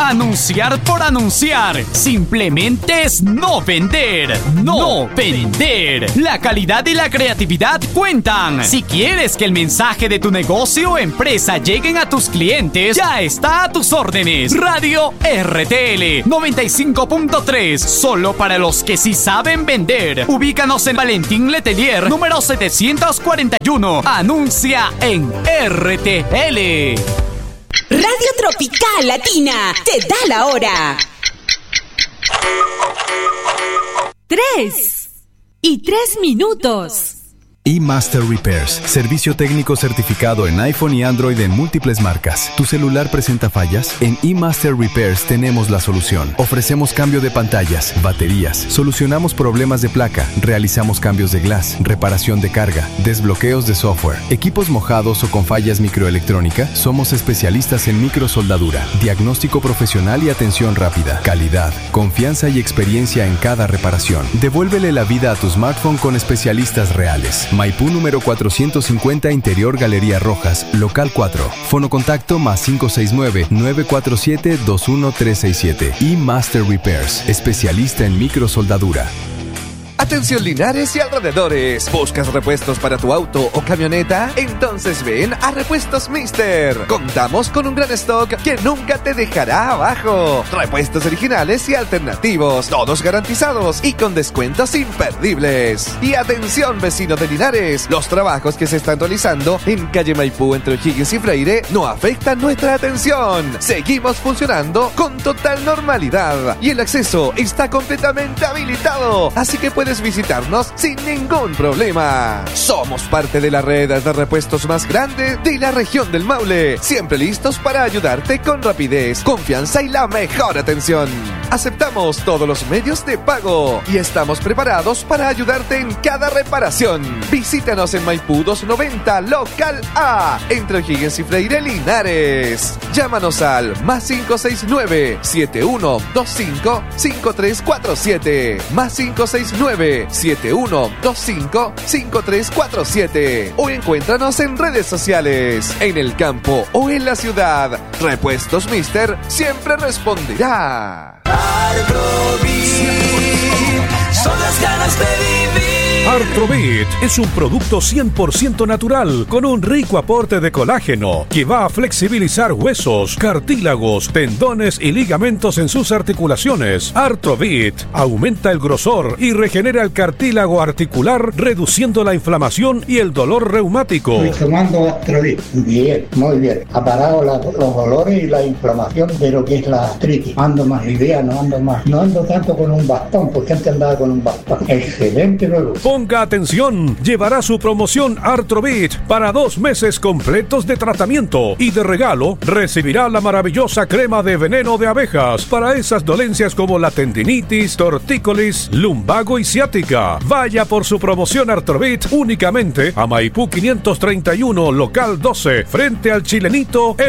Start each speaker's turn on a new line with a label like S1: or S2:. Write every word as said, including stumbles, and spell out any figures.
S1: Anunciar por anunciar simplemente es no vender. No vender. La calidad y la creatividad cuentan. Si quieres que el mensaje de tu negocio o empresa lleguen a tus clientes, ya está a tus órdenes. Radio R T L noventa y cinco punto tres, solo para los que sí saben vender. Ubícanos en Valentín Letelier, número setecientos cuarenta y uno. Anuncia en R T L.
S2: Radio Tropical Latina te da la hora. Tres y tres minutos.
S3: eMaster Repairs, servicio técnico certificado en iPhone y Android en múltiples marcas. ¿Tu celular presenta fallas? En eMaster Repairs tenemos la solución. Ofrecemos cambio de pantallas, baterías, solucionamos problemas de placa, realizamos cambios de glass, reparación de carga, desbloqueos de software, equipos mojados o con fallas microelectrónica. Somos especialistas en microsoldadura, diagnóstico profesional y atención rápida, calidad, confianza y experiencia en cada reparación. Devuélvele la vida a tu smartphone con especialistas reales. Maipú número cuatrocientos cincuenta, Interior Galería Rojas, local cuatro. Fonocontacto más cinco seis nueve, nueve cuatro siete, dos uno tres seis siete. eMaster Repairs, especialista en microsoldadura.
S4: Atención Linares y alrededores. ¿Buscas repuestos para tu auto o camioneta? Entonces ven a Repuestos Mister. Contamos con un gran stock que nunca te dejará abajo. Repuestos originales y alternativos, todos garantizados y con descuentos imperdibles. Y atención vecino de Linares, los trabajos que se están realizando en calle Maipú entre O'Higgins y Freire no afectan nuestra atención. Seguimos funcionando con total normalidad y el acceso está completamente habilitado, así que puedes visitarnos sin ningún problema. Somos parte de la red de repuestos más grande de la región del Maule, siempre listos para ayudarte con rapidez, confianza y la mejor atención. Aceptamos todos los medios de pago y estamos preparados para ayudarte en cada reparación. Visítanos en Maipú doscientos noventa, local A, entre O'Higgins y Freire, Linares. Llámanos al más cinco seis nueve, siete uno dos cinco, cinco tres cuatro siete, más cinco seis nueve, siete uno dos cinco, cinco tres cuatro siete, o encuéntranos en redes sociales, en el campo o en la ciudad. Repuestos Mister siempre responderá.
S5: Artrovit, son las ganas de vivir.
S6: Artrovit es un producto cien por ciento natural con un rico aporte de colágeno que va a flexibilizar huesos, cartílagos, tendones y ligamentos en sus articulaciones. Artrovit aumenta el grosor y regenera el cartílago articular, reduciendo la inflamación y el dolor reumático.
S7: Estoy tomando Artrovit. Bien, muy bien. Ha parado la, los dolores y la inflamación de lo que es la artritis. Ando más liviano, ando más. No ando tanto con un bastón, porque antes andaba con un bastón. Excelente producto.
S6: Ponga atención, llevará su promoción Artrovit para dos meses completos de tratamiento y de regalo recibirá la maravillosa crema de veneno de abejas para esas dolencias como la tendinitis, tortícolis, lumbago y ciática. Vaya por su promoción Artrovit únicamente a Maipú quinientos treinta y uno, local doce, frente al Chilenito.